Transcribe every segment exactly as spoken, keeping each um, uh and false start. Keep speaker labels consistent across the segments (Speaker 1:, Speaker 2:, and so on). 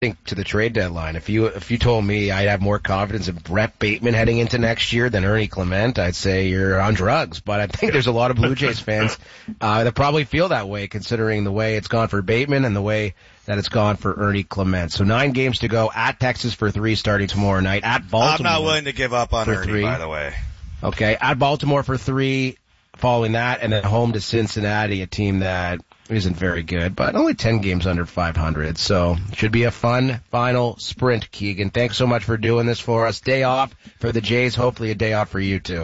Speaker 1: think to the trade deadline, if you if you told me I'd have more confidence in Brett Bateman heading into next year than Ernie Clement, I'd say you're on drugs. But I think there's a lot of Blue Jays fans uh, that probably feel that way, considering the way it's gone for Bateman and the way that it's gone for Ernie Clement. So nine games to go. At Texas for three starting tomorrow night. At Baltimore.
Speaker 2: I'm not willing to give up on Ernie,
Speaker 1: three.
Speaker 2: by the way.
Speaker 1: Okay, at Baltimore for three following that, and then home to Cincinnati, a team that isn't very good, but only ten games under five hundred. So should be a fun final sprint, Keegan. Thanks so much for doing this for us. Day off for the Jays. Hopefully a day off for you, too.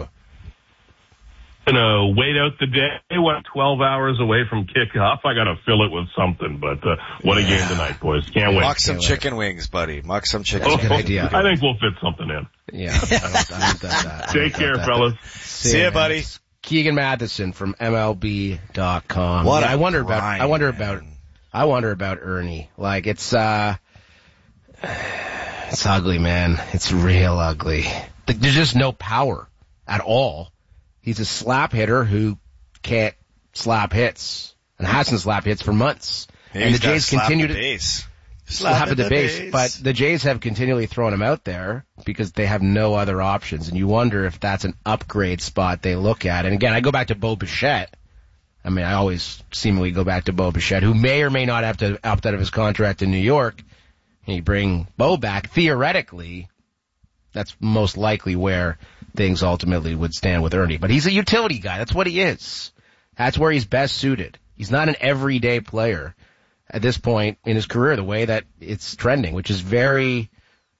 Speaker 3: Gonna wait out the day. What, twelve hours away from kickoff? I gotta fill it with something, but uh, what a
Speaker 2: yeah.
Speaker 3: game tonight, boys. Can't wait.
Speaker 2: Muck some
Speaker 1: Can't
Speaker 2: chicken
Speaker 1: wait.
Speaker 2: wings, buddy. Muck some chicken
Speaker 1: That's
Speaker 2: wings.
Speaker 1: a good idea.
Speaker 3: I think we'll fit something in.
Speaker 1: Yeah, I don't, I don't doubt that. I
Speaker 3: Take
Speaker 1: don't
Speaker 3: care,
Speaker 1: doubt
Speaker 3: fellas.
Speaker 1: that.
Speaker 2: See ya, buddy.
Speaker 1: Keegan Matheson from M L B dot com.
Speaker 2: What
Speaker 1: yeah,
Speaker 2: a
Speaker 1: I wonder
Speaker 2: grind,
Speaker 1: about I wonder
Speaker 2: man.
Speaker 1: about I wonder about Ernie. Like it's uh it's ugly, man. It's real ugly. Like, there's just no power at all. He's a slap hitter who can't slap hits and hasn't slap hits for months.
Speaker 2: Maybe
Speaker 1: and the
Speaker 2: he's gotta
Speaker 1: Jays
Speaker 2: slap
Speaker 1: continue
Speaker 2: the
Speaker 1: to
Speaker 2: base.
Speaker 1: slap at the base,
Speaker 2: base.
Speaker 1: but the Jays have continually thrown him out there because they have no other options, and you wonder if that's an upgrade spot they look at. And again, I go back to Bo Bichette. I mean, I always seemingly go back to Bo Bichette, who may or may not have to opt out of his contract in New York. And you bring Bo back, theoretically, that's most likely where things ultimately would stand with Ernie. But he's a utility guy. That's what he is. That's where he's best suited. He's not an everyday player at this point in his career, the way that it's trending, which is very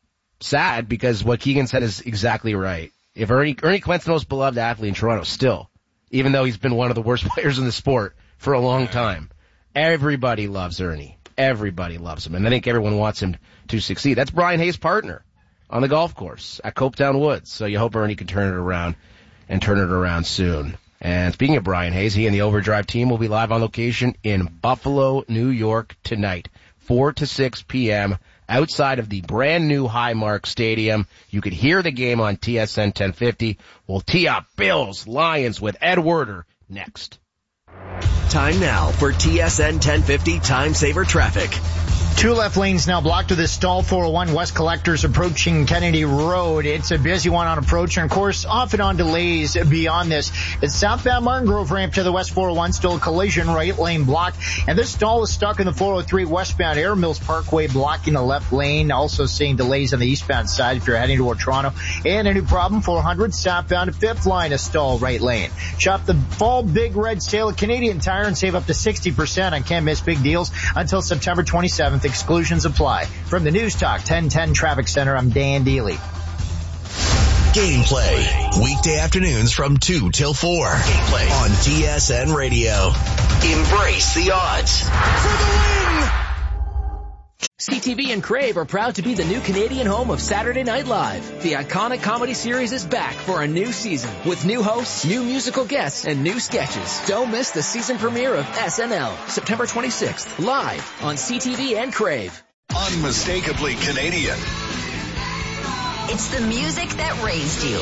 Speaker 1: sad because what Keegan said is exactly right. If Ernie, Ernie Clement's the most beloved athlete in Toronto still, even though he's been one of the worst players in the sport for a long time, everybody loves Ernie. Everybody loves him. And I think everyone wants him to succeed. That's Brian Hayes' partner on the golf course at Copetown Woods. So you hope Ernie can turn it around and turn it around soon. And speaking of Brian Hayes, he and the Overdrive team will be live on location in Buffalo, New York tonight, four to six p.m. outside of the brand new Highmark Stadium. You could hear the game on T S N ten fifty. We'll tee up Bills, Lions with Ed Werder next.
Speaker 4: Time now for T S N ten fifty Time Saver Traffic.
Speaker 5: Two left lanes now blocked to the stall. four oh one West Collectors approaching Kennedy Road. It's a busy one on approach, and of course, off and on delays beyond this. It's southbound Martin Grove ramp to the West four oh one, still a collision, right lane blocked. And this stall is stuck in the four oh three westbound Air Mills Parkway, blocking the left lane. Also seeing delays on the eastbound side if you're heading toward Toronto. And a new problem, four hundred southbound fifth line, a stall right lane. Shop the fall Big Red Sale at Canadian Tire and save up to sixty percent on can't miss big deals until September twenty-seventh. Exclusions apply. From the News Talk ten ten Traffic Center, I'm Dan Deely.
Speaker 4: Gameplay. Weekday afternoons from two till four. Gameplay on T S N Radio. Embrace the odds. For the win!
Speaker 6: C T V and Crave are proud to be the new Canadian home of Saturday Night Live. The iconic comedy series is back for a new season with new hosts, new musical guests, and new sketches. Don't miss the season premiere of S N L, September twenty-sixth, live on C T V and Crave.
Speaker 7: Unmistakably Canadian.
Speaker 8: It's the music that raised you.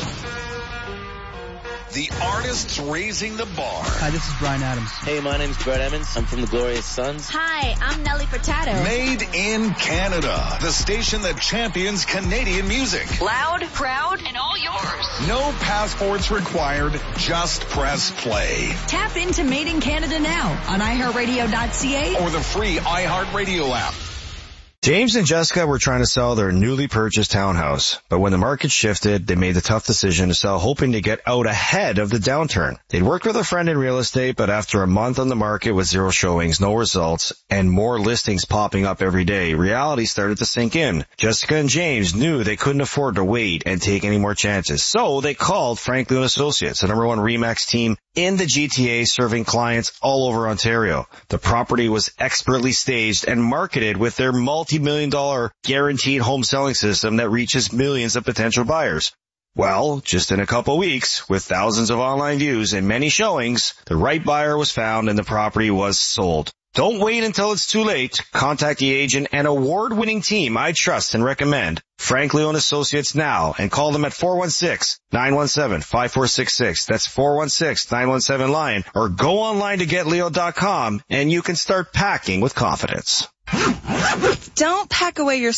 Speaker 7: The artists raising the bar.
Speaker 9: Hi, this is Brian Adams.
Speaker 10: Hey, my name's Brett Emmons. I'm from the Glorious Sons.
Speaker 8: Hi, I'm Nelly Furtado.
Speaker 7: Made in Canada. The station that champions Canadian music.
Speaker 8: Loud, proud, and all yours.
Speaker 7: No passports required. Just press play.
Speaker 8: Tap into Made in Canada now on i heart radio dot c a
Speaker 7: or the free iHeartRadio app.
Speaker 2: James and Jessica were trying to sell their newly purchased townhouse, but when the market shifted, they made the tough decision to sell, hoping to get out ahead of the downturn. They'd worked with a friend in real estate, but after a month on the market with zero showings, no results, and more listings popping up every day, reality started to sink in. Jessica and James knew they couldn't afford to wait and take any more chances, so they called Franklin Associates, the number one RE/MAX team in the G T A, serving clients all over Ontario. The property was expertly staged and marketed with their multi-million dollar guaranteed home selling system that reaches millions of potential buyers. Well, just in a couple weeks, with thousands of online views and many showings, the right buyer was found and the property was sold. Don't wait until it's too late. Contact the agent and award-winning team I trust and recommend, Frank Leon Associates, now, and call them at four one six, nine one seven, five four six six. That's four one six, nine one seven, LION, or go online to get leo dot com and you can start packing with confidence.
Speaker 9: Don't pack away your